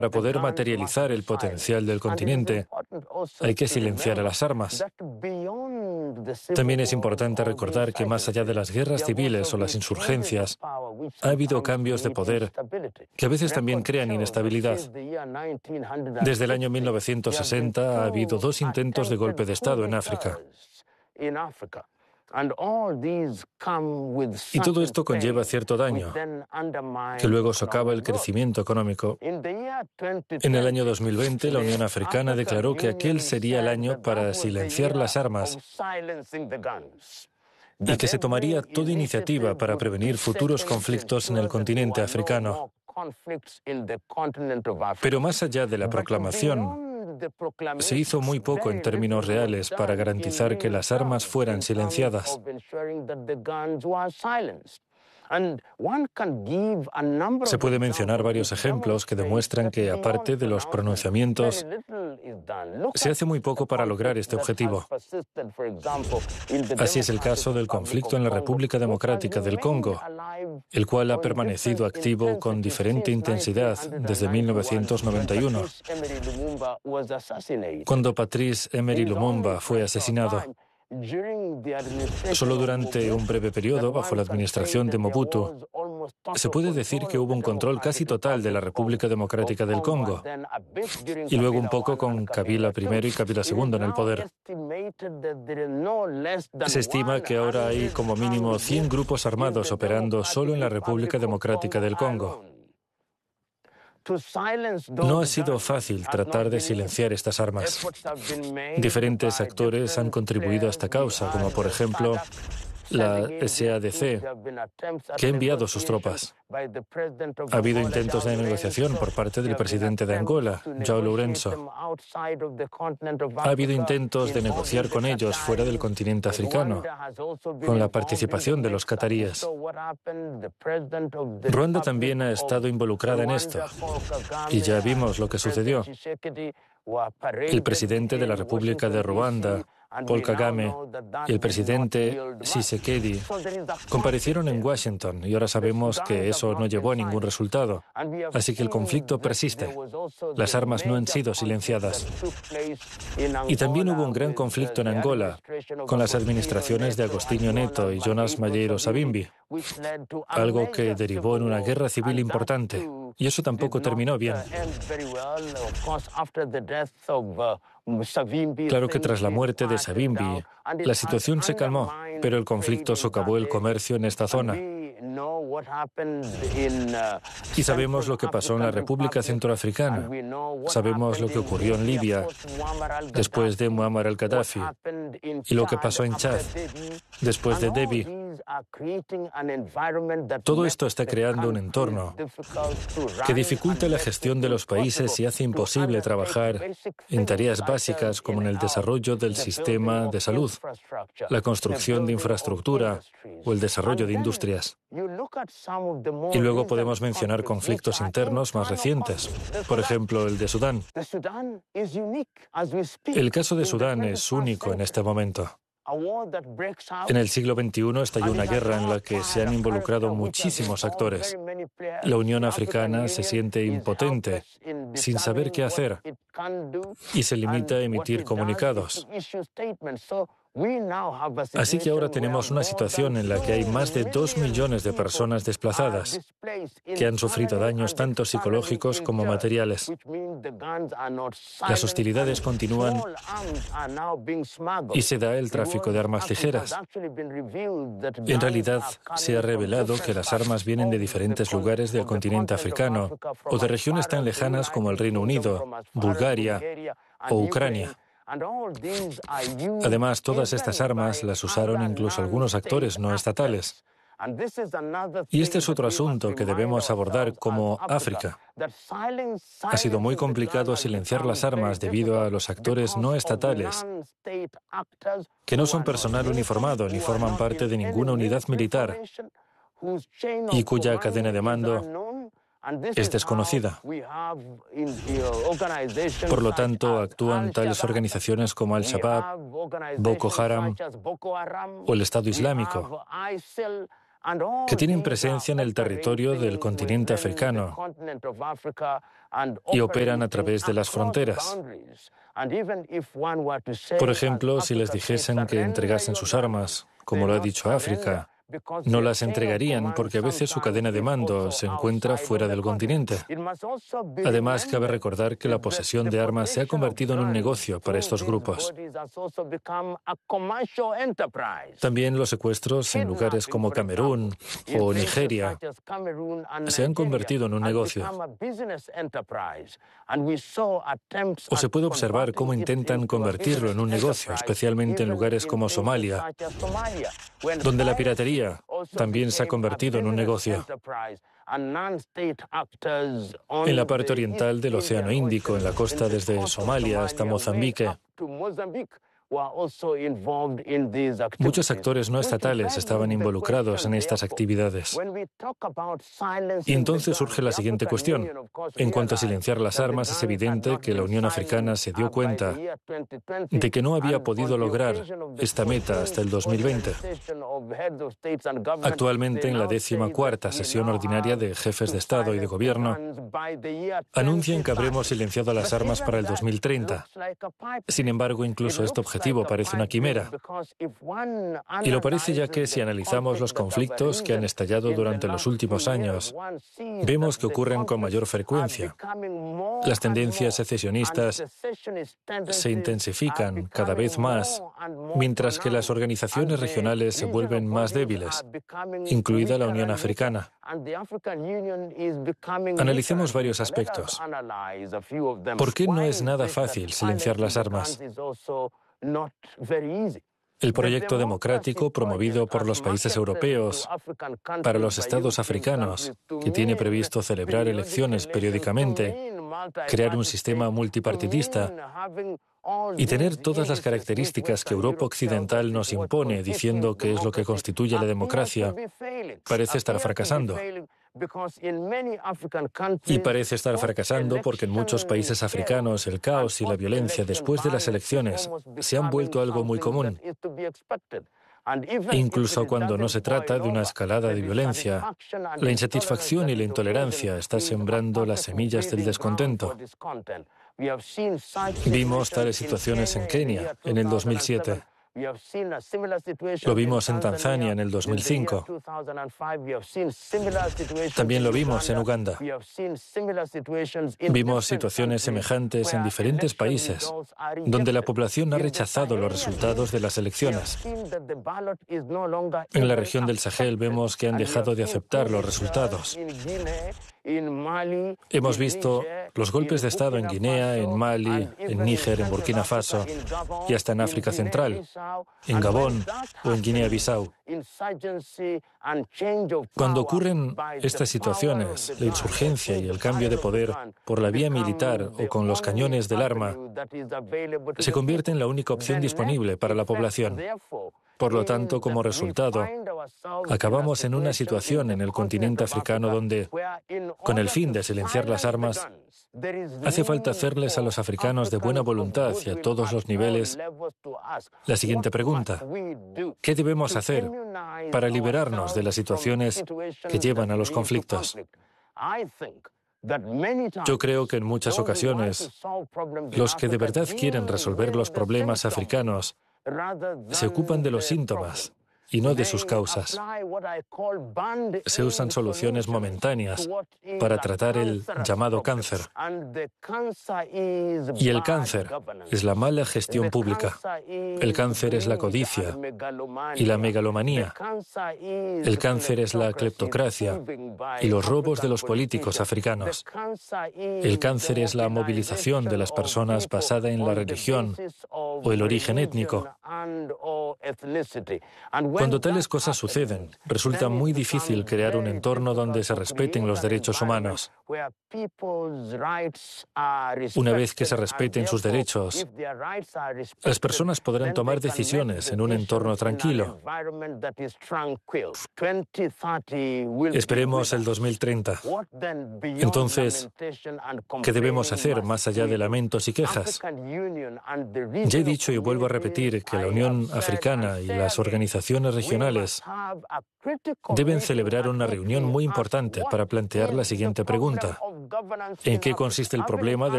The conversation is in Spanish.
Para poder materializar el potencial del continente, hay que silenciar a las armas. También es importante recordar que más allá de las guerras civiles o las insurgencias, ha habido cambios de poder que a veces también crean inestabilidad. Desde el año 1960 ha habido 2 intentos de golpe de Estado en África. Y todo esto conlleva cierto daño, que luego socava el crecimiento económico. En el año 2020, la Unión Africana declaró que aquel sería el año para silenciar las armas y que se tomaría toda iniciativa para prevenir futuros conflictos en el continente africano. Pero más allá de la proclamación, se hizo muy poco en términos reales para garantizar que las armas fueran silenciadas. Se puede mencionar varios ejemplos que demuestran que, aparte de los pronunciamientos, se hace muy poco para lograr este objetivo. Así es el caso del conflicto en la República Democrática del Congo, el cual ha permanecido activo con diferente intensidad desde 1991, cuando Patrice Emery Lumumba fue asesinado. Solo durante un breve periodo, bajo la administración de Mobutu, se puede decir que hubo un control casi total de la República Democrática del Congo, y luego un poco con Kabila I y Kabila II en el poder. Se estima que ahora hay como mínimo 100 grupos armados operando solo en la República Democrática del Congo. No ha sido fácil tratar de silenciar estas armas. Diferentes actores han contribuido a esta causa, como por ejemplo la SADC, que ha enviado sus tropas. Ha habido intentos de negociación por parte del presidente de Angola, João Lourenço. Ha habido intentos de negociar con ellos fuera del continente africano, con la participación de los cataríes. Ruanda también ha estado involucrada en esto, y ya vimos lo que sucedió. El presidente de la República de Ruanda, Paul Kagame, y el presidente Tshisekedi comparecieron en Washington y ahora sabemos que eso no llevó a ningún resultado. Así que el conflicto persiste. Las armas no han sido silenciadas. Y también hubo un gran conflicto en Angola con las administraciones de Agostinho Neto y Jonas Malheiro Savimbi, algo que derivó en una guerra civil importante. Y eso tampoco terminó bien. Claro que tras la muerte de Savimbi, la situación se calmó, pero el conflicto socavó el comercio en esta zona. Y sabemos lo que pasó en la República Centroafricana. Sabemos lo que ocurrió en Libia después de Muammar al-Gaddafi y lo que pasó en Chad después de Déby. Todo esto está creando un entorno que dificulta la gestión de los países y hace imposible trabajar en tareas básicas como en el desarrollo del sistema de salud, la construcción de infraestructura o el desarrollo de industrias. Y luego podemos mencionar conflictos internos más recientes, por ejemplo, el de Sudán. El caso de Sudán es único en este momento. En el siglo XXI estalló una guerra en la que se han involucrado muchísimos actores. La Unión Africana se siente impotente, sin saber qué hacer, y se limita a emitir comunicados. Así que ahora tenemos una situación en la que hay más de 2 millones de personas desplazadas que han sufrido daños tanto psicológicos como materiales. Las hostilidades continúan y se da el tráfico de armas ligeras. En realidad, se ha revelado que las armas vienen de diferentes lugares del continente africano o de regiones tan lejanas como el Reino Unido, Bulgaria o Ucrania. Además, todas estas armas las usaron incluso algunos actores no estatales. Y este es otro asunto que debemos abordar como África. Ha sido muy complicado silenciar las armas debido a los actores no estatales, que no son personal uniformado ni forman parte de ninguna unidad militar y cuya cadena de mando es desconocida. Por lo tanto, actúan tales organizaciones como Al-Shabaab, Boko Haram o el Estado Islámico. que tienen presencia en el territorio del continente africano y operan a través de las fronteras. Por ejemplo, si les dijesen que entregasen sus armas, como lo ha dicho África, no las entregarían porque a veces su cadena de mando se encuentra fuera del continente. Además, cabe recordar que la posesión de armas se ha convertido en un negocio para estos grupos. También los secuestros en lugares como Camerún o Nigeria se han convertido en un negocio. O se puede observar cómo intentan convertirlo en un negocio, especialmente en lugares como Somalia, donde la piratería también se ha convertido en un negocio. En la parte oriental del Océano Índico, en la costa desde Somalia hasta Mozambique, muchos actores no estatales estaban involucrados en estas actividades. Y entonces surge la siguiente cuestión. En cuanto a silenciar las armas, es evidente que la Unión Africana se dio cuenta de que no había podido lograr esta meta hasta el 2020. Actualmente, en la 14ª sesión ordinaria de jefes de Estado y de Gobierno, anuncian que habremos silenciado las armas para el 2030. Sin embargo, incluso este objetivo parece una quimera. Y lo parece ya que si analizamos los conflictos que han estallado durante los últimos años, vemos que ocurren con mayor frecuencia. Las tendencias secesionistas se intensifican cada vez más, mientras que las organizaciones regionales se vuelven más débiles, incluida la Unión Africana. Analicemos varios aspectos. ¿Por qué no es nada fácil silenciar las armas? El proyecto democrático promovido por los países europeos para los estados africanos, que tiene previsto celebrar elecciones periódicamente, crear un sistema multipartidista y tener todas las características que Europa Occidental nos impone diciendo que es lo que constituye la democracia, parece estar fracasando. Y parece estar fracasando porque en muchos países africanos el caos y la violencia después de las elecciones se han vuelto algo muy común. Incluso cuando no se trata de una escalada de violencia, la insatisfacción y la intolerancia están sembrando las semillas del descontento. Vimos tales situaciones en Kenia en el 2007. Lo vimos en Tanzania en el 2005. También lo vimos en Uganda. Vimos situaciones semejantes en diferentes países, donde la población ha rechazado los resultados de las elecciones. En la región del Sahel vemos que han dejado de aceptar los resultados. Hemos visto los golpes de Estado en Guinea, en Mali, en Níger, en Burkina Faso y hasta en África Central, en Gabón o en Guinea-Bissau. Cuando ocurren estas situaciones, la insurgencia y el cambio de poder por la vía militar o con los cañones del arma se convierte en la única opción disponible para la población. Por lo tanto, como resultado, acabamos en una situación en el continente africano donde, con el fin de silenciar las armas, hace falta hacerles a los africanos de buena voluntad y a todos los niveles la siguiente pregunta: ¿qué debemos hacer para liberarnos de las situaciones que llevan a los conflictos? Yo creo que en muchas ocasiones los que de verdad quieren resolver los problemas africanos se ocupan de los síntomas y no de sus causas. Se usan soluciones momentáneas para tratar el llamado cáncer. Y el cáncer es la mala gestión pública. El cáncer es la codicia y la megalomanía. El cáncer es la cleptocracia y los robos de los políticos africanos. El cáncer es la movilización de las personas basada en la religión o el origen étnico. Cuando tales cosas suceden, resulta muy difícil crear un entorno donde se respeten los derechos humanos. Una vez que se respeten sus derechos, las personas podrán tomar decisiones en un entorno tranquilo. Esperemos el 2030. Entonces, ¿qué debemos hacer más allá de lamentos y quejas? Ya he dicho y vuelvo a repetir que la Unión Africana y las organizaciones gobiernos regionales deben celebrar una reunión muy importante para plantear la siguiente pregunta: ¿en qué consiste el problema del